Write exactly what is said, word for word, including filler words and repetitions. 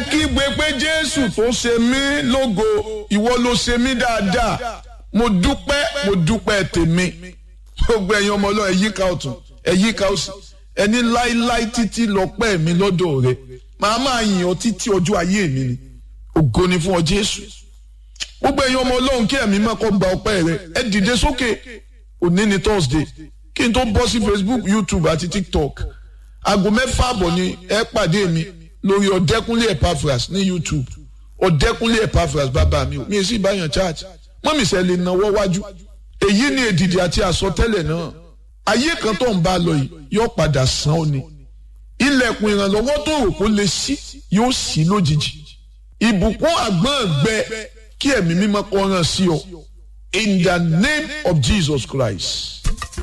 kígbe pé Jésù tó ṣe mí lógo, ìwọ ló ṣe mí dáadáa. Mo dúpẹ́, mo dúpẹ́ tèmi. Gbogbo ẹ̀yin ọmọ Ọlọ́run ẹ yíká ọ̀tún, ẹ yíká òsì. Ẹni láíláí títí lọ́pẹ́ mi lọ́dọ̀ rẹ. Màá máa yìn ọ́ títí ọjọ́ ayé mi ni. Ògo ni fún ọ Jésù. Gbogbo ẹ̀yin ọmọ Ọlọ́run kí ẹ̀mí máa kọ́ gba ọpẹ́ rẹ. Ẹ dìde sókè. Òní ni Thursday. Kí n tó bọ́ sí Facebook, YouTube àti TikTok. Aago mẹ́fà àbọ̀ ni ẹ pàdé mi lórí Ọ̀dẹ́kúnlé Epaphras ní YouTube. Ọ̀dẹ́kúnlé Epaphras bàbá mi ò mi sì báyàn church. Mọ́mí sẹ́ lè náwó wájú. Èyí ni èdìdì àti àsọtẹ́lẹ̀ náà. Ayé kan tó ń bá lọ yìí yóò padà sàn ó ni. Ilẹ̀kùn ìrànlọ́wọ́ tó rò kó lè ṣí yóò ṣí lójijì. Ìbùkún àgbọ̀n gbẹ kí ẹ̀mí mímọ́ kó rán sí ọ. In the name of Jesus Christ.